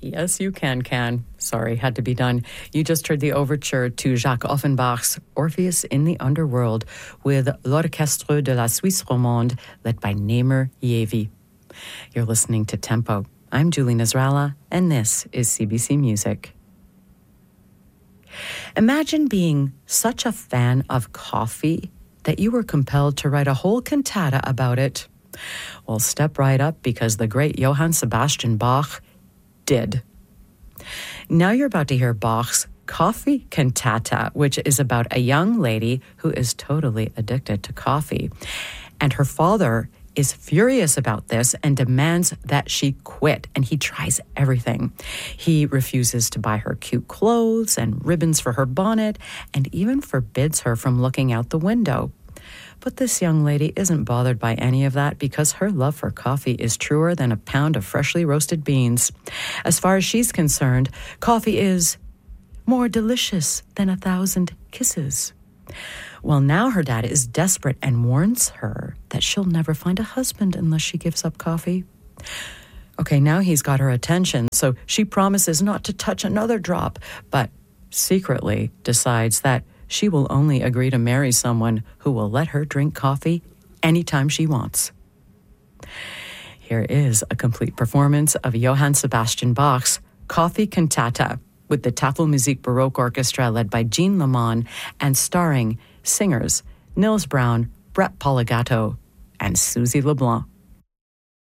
Yes, you can. Sorry, had to be done. You just heard the overture to Jacques Offenbach's Orpheus in the Underworld with L'Orchestre de la Suisse Romande, led by Namer Yevi. You're listening to Tempo. I'm Julie Nasrallah, and this is CBC Music. Imagine being such a fan of coffee that you were compelled to write a whole cantata about it. Well, step right up, because the great Johann Sebastian Bach did. Now you're about to hear Bach's Coffee Cantata, which is about a young lady who is totally addicted to coffee. And her father is furious about this and demands that she quit, and he tries everything. He refuses to buy her cute clothes and ribbons for her bonnet, and even forbids her from looking out the window. But this young lady isn't bothered by any of that, because her love for coffee is truer than a pound of freshly roasted beans. As far as she's concerned, coffee is more delicious than 1,000 kisses. Well, now her dad is desperate and warns her that she'll never find a husband unless she gives up coffee. Okay, now he's got her attention, so she promises not to touch another drop, but secretly decides that she will only agree to marry someone who will let her drink coffee anytime she wants. Here is a complete performance of Johann Sebastian Bach's Coffee Cantata with the Tafelmusik Baroque Orchestra, led by Jean Lamont, and starring singers Nils Brown, Brett Poligato, and Susie LeBlanc.